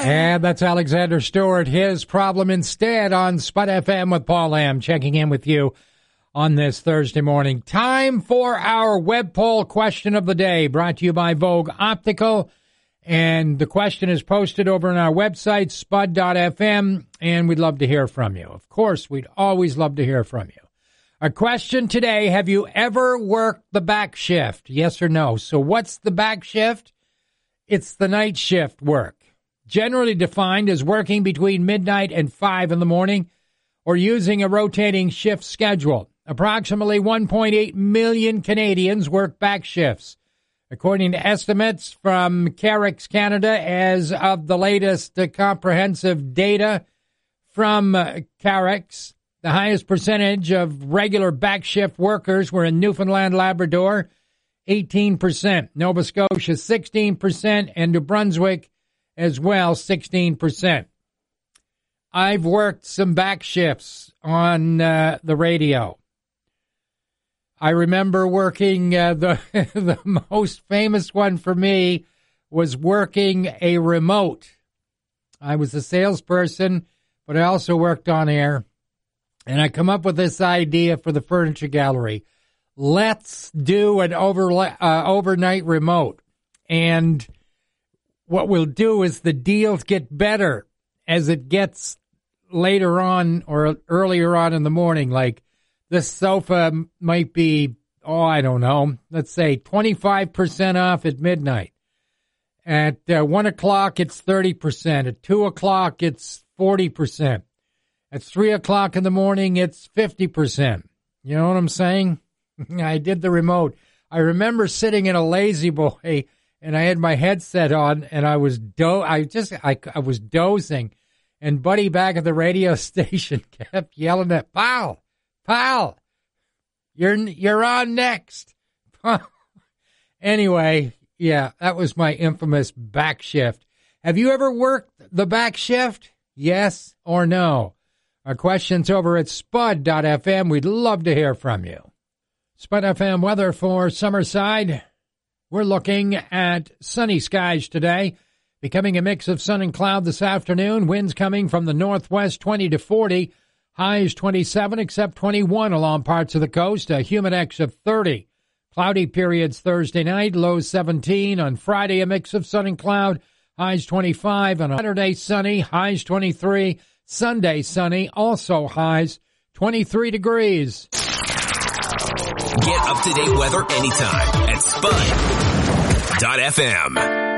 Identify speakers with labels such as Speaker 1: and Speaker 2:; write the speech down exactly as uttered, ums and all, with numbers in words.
Speaker 1: And that's Alexander Stewart, His Problem Instead on Spud F M with Paul Lamb, checking in with you on this Thursday morning. Time for our web poll question of the day, brought to you by Vogue Optical. And the question is posted over on our website, spud dot f m, and we'd love to hear from you. Of course, we'd always love to hear from you. Our question today, have you ever worked the back shift? Yes or no? So what's the back shift? It's the night shift work, generally defined as working between midnight and five in the morning or using a rotating shift schedule. Approximately one point eight million Canadians work back shifts, according to estimates from Carrick's Canada as of the latest uh, comprehensive data from uh, Carrick's. The highest percentage of regular back shift workers were in Newfoundland, Labrador, eighteen percent, Nova Scotia, sixteen percent, and New Brunswick as well, sixteen percent. I've worked some back shifts on uh, the radio. I remember working, uh, the the most famous one for me was working a remote. I was a salesperson, but I also worked on air. And I come up with this idea for the furniture gallery. Let's do an over, uh, overnight remote. And what we'll do is the deals get better as it gets later on or earlier on in the morning. Like this sofa might be, oh, I don't know, let's say twenty-five percent off at midnight. At uh, one o'clock, it's thirty percent. At two o'clock, it's forty percent. At three o'clock in the morning, it's fifty percent. You know what I'm saying? I did the remote. I remember sitting in a lazy boy, and I had my headset on, and I was do- I just I, I was dozing, and Buddy back at the radio station kept yelling at Pal, Pal, you're you're on next. Anyway, yeah, that was my infamous back shift. Have you ever worked the back shift? Yes or no? Our question's over at spud dot f m. We'd love to hear from you. Spud F M weather for Summerside. We're looking at sunny skies today, becoming a mix of sun and cloud this afternoon. Winds coming from the northwest, twenty to forty. Highs twenty-seven, except twenty-one along parts of the coast. A humidex of thirty. Cloudy periods Thursday night, lows seventeen. On Friday, a mix of sun and cloud. Highs twenty-five. On Saturday, sunny. Highs twenty-three. Sunday, sunny, also highs twenty-three degrees.
Speaker 2: Get up-to-date weather anytime at spud dot f m.